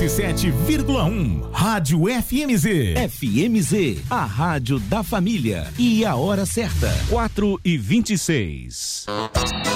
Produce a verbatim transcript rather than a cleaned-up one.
e sete vírgula um. Rádio F M Z. F M Z, a rádio da família. E a hora certa, quatro e vinte e seis.